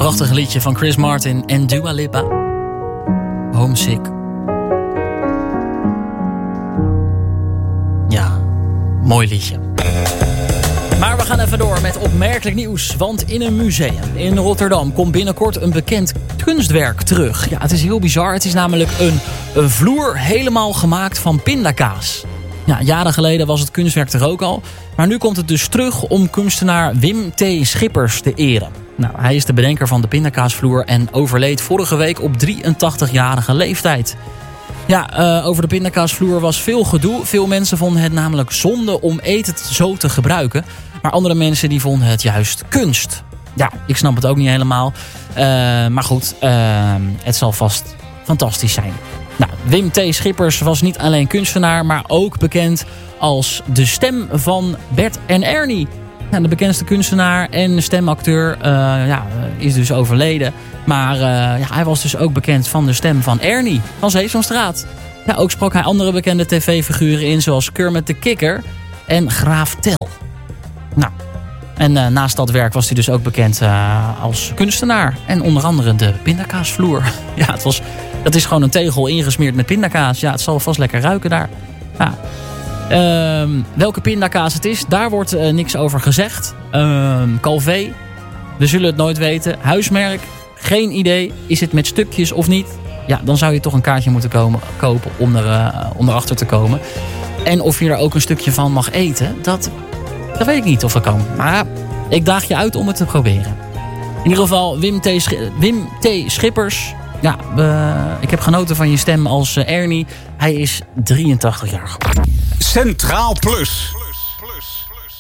Prachtig liedje van Chris Martin en Dua Lipa. Homesick. Ja, mooi liedje. Maar we gaan even door met opmerkelijk nieuws. Want in een museum in Rotterdam komt binnenkort een bekend kunstwerk terug. Ja, het is heel bizar. Het is namelijk een vloer helemaal gemaakt van pindakaas. Ja, jaren geleden was het kunstwerk er ook al. Maar nu komt het dus terug om kunstenaar Wim T. Schippers te eren. Nou, hij is de bedenker van de pindakaasvloer en overleed vorige week op 83-jarige leeftijd. Ja, over de pindakaasvloer was veel gedoe. Veel mensen vonden het namelijk zonde om eten zo te gebruiken. Maar andere mensen die vonden het juist kunst. Ja, ik snap het ook niet helemaal. Maar goed, het zal vast fantastisch zijn. Nou, Wim T. Schippers was niet alleen kunstenaar, maar ook bekend als de stem van Bert en Ernie. Nou, de bekendste kunstenaar en stemacteur is dus overleden. Maar hij was dus ook bekend van de stem van Ernie van Sesamstraat. Ja, ook sprak hij andere bekende tv-figuren in, zoals Kermit de Kikker en Graaf Tel. Nou, en naast dat werk was hij dus ook bekend als kunstenaar. En onder andere de pindakaasvloer. Ja, dat is gewoon een tegel ingesmeerd met pindakaas. Ja, het zal vast lekker ruiken daar. Ja. Welke pindakaas het is, daar wordt niks over gezegd. Calvé, we zullen het nooit weten. Huismerk, geen idee. Is het met stukjes of niet? Ja, dan zou je toch een kaartje moeten kopen om erachter te komen. En of je er ook een stukje van mag eten, dat weet ik niet of dat kan. Maar ik daag je uit om het te proberen. In ieder geval, Wim T. Schippers. Ja, ik heb genoten van je stem als Ernie. Hij is 83 jaar geworden. Centraal Plus.